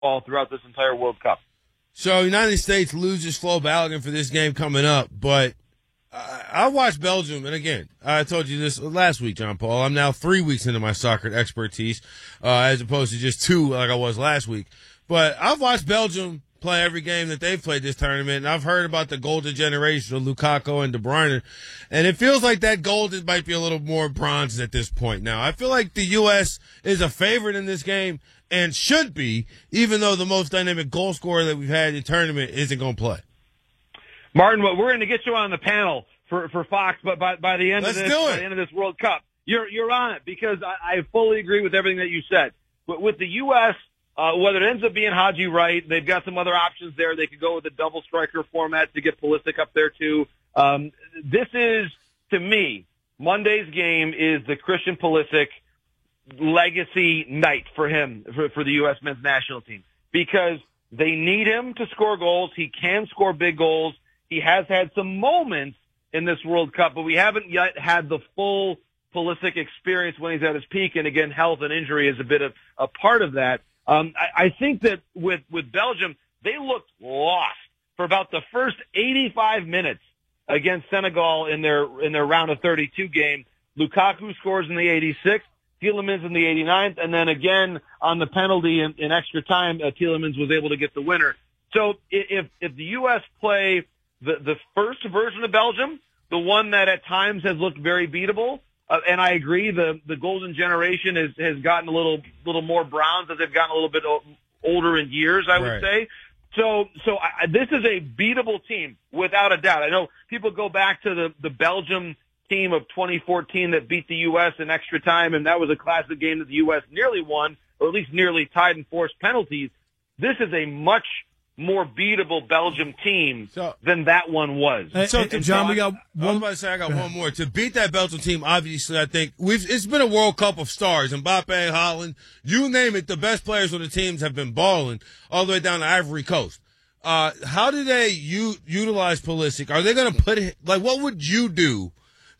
all throughout this entire World Cup. So United States loses Flo Balogun for this game coming up, but I watched Belgium, and again, I told you this last week, John Paul. I'm now 3 weeks into my soccer expertise, as opposed to just 2 like I was last week. But I've watched Belgium play every game that they've played this tournament, and I've heard about the golden generation of Lukaku and De Bruyne, and it feels like that gold might be a little more bronze at this point now. I feel like the U.S. is a favorite in this game and should be, even though the most dynamic goal scorer that we've had in the tournament isn't going to play. Martin, we're going to get you on the panel for Fox, but by the end of this World Cup, you're on it, because I fully agree with everything that you said. But with the U.S., whether it ends up being Haji Wright, they've got some other options there. They could go with a double striker format to get Pulisic up there too. This is, to me, Monday's game is the Christian Pulisic legacy night for him, for the U.S. men's national team, because they need him to score goals. He can score big goals. He has had some moments in this World Cup, but we haven't yet had the full Pulisic experience when he's at his peak. And again, health and injury is a bit of a part of that. I think that with Belgium, they looked lost for about the first 85 minutes against Senegal in their round of 32 game. Lukaku scores in the 86th, Tielemans in the 89th, and then again on the penalty in extra time, Tielemans was able to get the winner. So if the U.S. play the first version of Belgium, the one that at times has looked very beatable, and I agree, the golden generation has gotten a little more bronze as they've gotten a little bit older in years, I would say. So this is a beatable team without a doubt. I know people go back to the Belgium team of 2014 that beat the U.S. in extra time, and that was a classic game that the U.S. nearly won, or at least nearly tied in forced penalties. This is a much more beatable Belgium team than that one was. John, we got one. I was about to say I got one more. To beat that Belgium team, obviously, I think it's been a World Cup of stars. Mbappe, Haaland, you name it, the best players on the teams have been balling all the way down to Ivory Coast. How do they utilize Pulisic? Are they going to put it, what would you do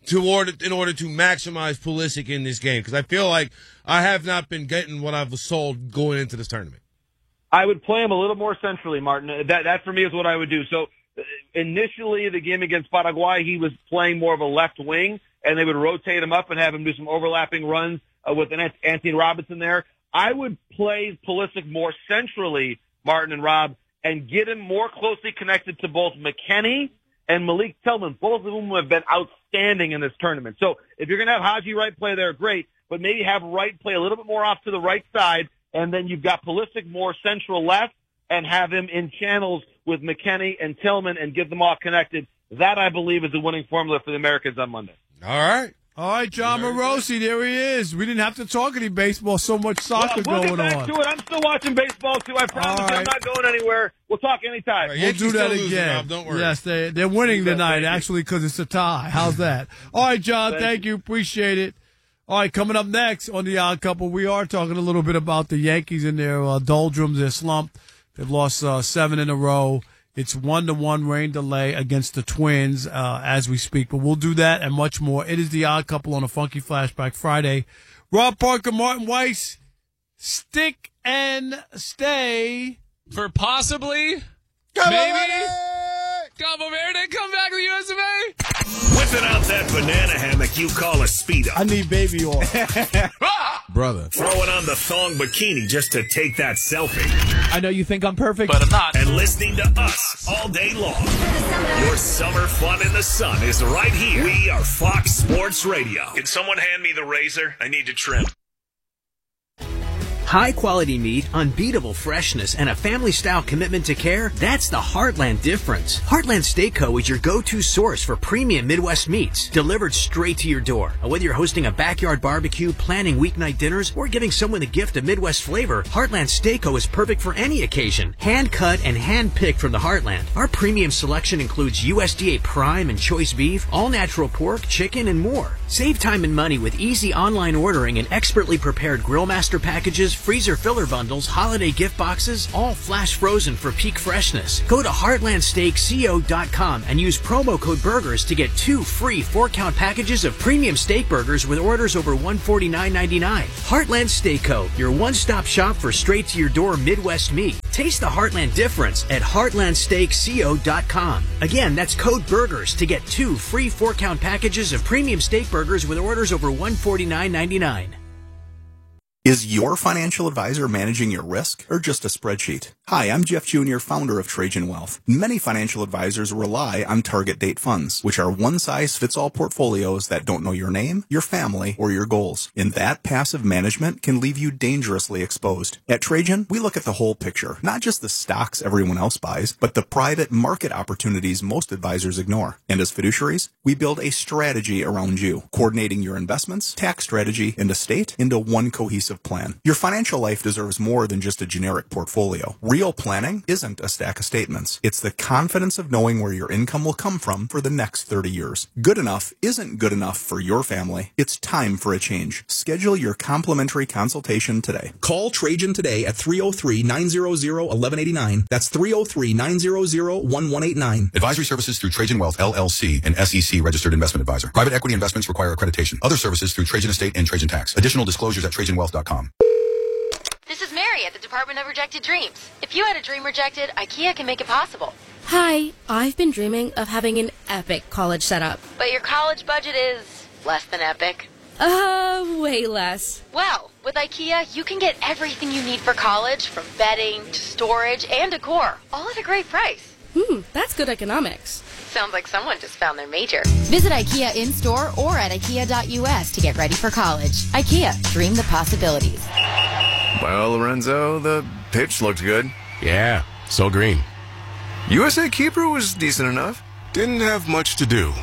in order to maximize Pulisic in this game? Because I feel like I have not been getting what I was sold going into this tournament. I would play him a little more centrally, Martin. That for me is what I would do. So initially, the game against Paraguay, he was playing more of a left wing, and they would rotate him up and have him do some overlapping runs with Anthony Robinson there. I would play Pulisic more centrally, Martin and Rob, and get him more closely connected to both McKennie and Malik Tillman, both of whom have been outstanding in this tournament. So if you're going to have Haji Wright play there, great, but maybe have Wright play a little bit more off to the right side, and then you've got Pulisic more central left, and have him in channels with McKennie and Tillman and get them all connected. That, I believe, is the winning formula for the Americans on Monday. All right, John Morosi, there he is. We didn't have to talk any baseball, so much soccer we'll going get back on. to it. I'm still watching baseball, too. I promise you, I'm not going anywhere. We'll talk anytime. Right, we'll do that again. Rob, don't worry. Yes, they're winning tonight, actually, because it's a tie. How's that? All right, John, thank you. Appreciate it. All right, coming up next on The Odd Couple, we are talking a little bit about the Yankees and their doldrums, their slump. They've lost 7 in a row. It's 1-1 rain delay against the Twins as we speak. But we'll do that and much more. It is The Odd Couple on a Funky Flashback Friday. Rob Parker, Martin Weiss, stick and stay. For possibly, maybe, Cabo Verde, come back to the US of A. Whipping out that banana hammock you call a Speedo. I need baby oil. Brother. Throwing on the thong bikini just to take that selfie. I know you think I'm perfect, but I'm not. And listening to us all day long. Your summer fun in the sun is right here. We are Fox Sports Radio. Can someone hand me the razor? I need to trim. High-quality meat, unbeatable freshness, and a family-style commitment to care, that's the Heartland difference. Heartland Steak Co. is your go-to source for premium Midwest meats, delivered straight to your door. Whether you're hosting a backyard barbecue, planning weeknight dinners, or giving someone a gift of Midwest flavor, Heartland Steak Co. is perfect for any occasion. Hand-cut and hand-picked from the Heartland. Our premium selection includes USDA prime and choice beef, all-natural pork, chicken, and more. Save time and money with easy online ordering and expertly prepared Grill Master packages freezer filler bundles, holiday gift boxes, all flash frozen for peak freshness. Go to heartlandsteakco.com and use promo code BURGERS to get 2 free 4-count packages of premium steak burgers with orders over $149.99. Heartland Steak Co., your one-stop shop for straight-to-your-door Midwest meat. Taste the Heartland difference at heartlandsteakco.com. Again, that's code BURGERS to get 2 free 4-count packages of premium steak burgers with orders over $149.99. Is your financial advisor managing your risk or just a spreadsheet? Hi, I'm Jeff Jr., founder of Trajan Wealth. Many financial advisors rely on target date funds, which are one-size-fits-all portfolios that don't know your name, your family, or your goals. And that passive management can leave you dangerously exposed. At Trajan, we look at the whole picture, not just the stocks everyone else buys, but the private market opportunities most advisors ignore. And as fiduciaries, we build a strategy around you, coordinating your investments, tax strategy, and estate into one cohesive plan. Your financial life deserves more than just a generic portfolio. Real planning isn't a stack of statements. It's the confidence of knowing where your income will come from for the next 30 years. Good enough isn't good enough for your family. It's time for a change. Schedule your complimentary consultation today. Call Trajan today at 303-900-1189. That's 303-900-1189. Advisory services through Trajan Wealth, LLC, an SEC registered investment advisor. Private equity investments require accreditation. Other services through Trajan Estate and Trajan Tax. Additional disclosures at TrajanWealth.com. This is Mary at the Department of Rejected Dreams. If you had a dream rejected, IKEA can make it possible. Hi, I've been dreaming of having an epic college setup. But your college budget is less than epic. Way less. Well, with IKEA, you can get everything you need for college, from bedding to storage and decor, all at a great price. That's good economics. Sounds like someone just found their major. Visit IKEA in-store or at IKEA.us to get ready for college. IKEA, dream the possibilities. Well, Lorenzo, the pitch looked good. Yeah, so green. USA Keeper was decent enough. Didn't have much to do.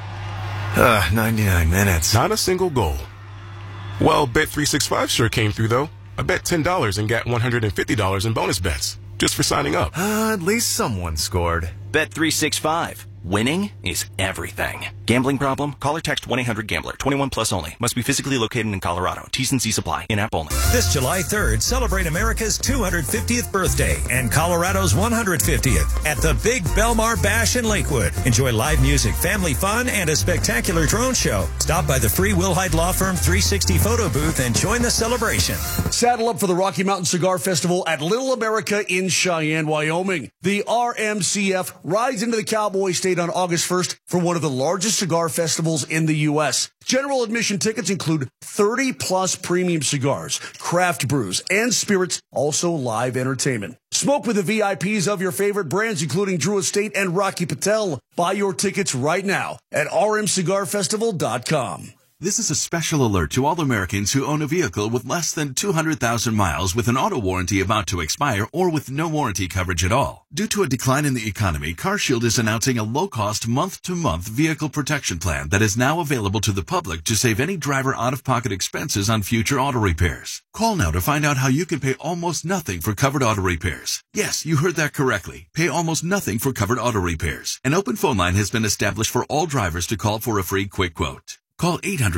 99 minutes. Not a single goal. Well, Bet365 sure came through, though. I bet $10 and got $150 in bonus bets just for signing up. At least someone scored. Bet365. Winning is everything. Gambling problem? Call or text 1-800-GAMBLER. 21 plus only. Must be physically located in Colorado. T's and C's apply. In-app only. This July 3rd, celebrate America's 250th birthday and Colorado's 150th at the Big Belmar Bash in Lakewood. Enjoy live music, family fun, and a spectacular drone show. Stop by the free Wilhite Law Firm 360 photo booth and join the celebration. Saddle up for the Rocky Mountain Cigar Festival at Little America in Cheyenne, Wyoming. The RMCF rides into the Cowboy State on August 1st for one of the largest cigar festivals in the U.S. General admission tickets include 30-plus premium cigars, craft brews, and spirits, also live entertainment. Smoke with the VIPs of your favorite brands, including Drew Estate and Rocky Patel. Buy your tickets right now at rmcigarfestival.com. This is a special alert to all Americans who own a vehicle with less than 200,000 miles with an auto warranty about to expire or with no warranty coverage at all. Due to a decline in the economy, CarShield is announcing a low-cost month-to-month vehicle protection plan that is now available to the public to save any driver out-of-pocket expenses on future auto repairs. Call now to find out how you can pay almost nothing for covered auto repairs. Yes, you heard that correctly. Pay almost nothing for covered auto repairs. An open phone line has been established for all drivers to call for a free quick quote. Call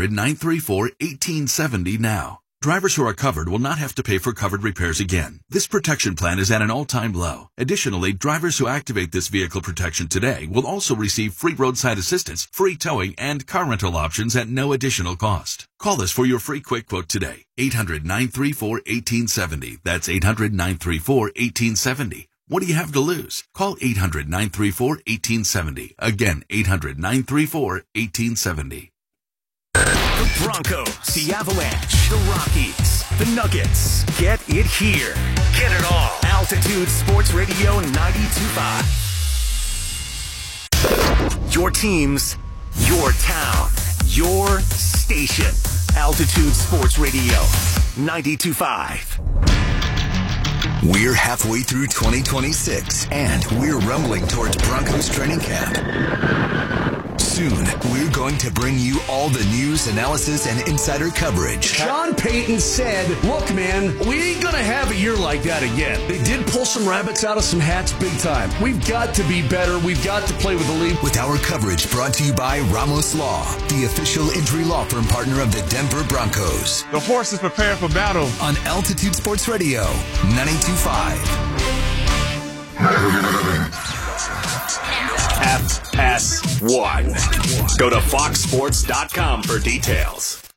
800-934-1870 now. Drivers who are covered will not have to pay for covered repairs again. This protection plan is at an all-time low. Additionally, drivers who activate this vehicle protection today will also receive free roadside assistance, free towing, and car rental options at no additional cost. Call us for your free quick quote today. 800-934-1870. That's 800-934-1870. What do you have to lose? Call 800-934-1870. Again, 800-934-1870. The Broncos, the Avalanche, the Rockies, the Nuggets. Get it here. Get it all. Altitude Sports Radio 92.5. Your teams, your town, your station. Altitude Sports Radio 92.5. We're halfway through 2026, and we're rumbling towards Broncos training camp. Soon, we're going to bring you all the news, analysis, and insider coverage. Sean Payton said, look, man, we ain't going to have a year like that again. They did pull some rabbits out of some hats big time. We've got to be better. We've got to play with the league. With our coverage brought to you by Ramos Law, the official injury law firm partner of the Denver Broncos. The horse is prepared for battle. On Altitude Sports Radio, 92.5. FS1. Go to foxsports.com for details.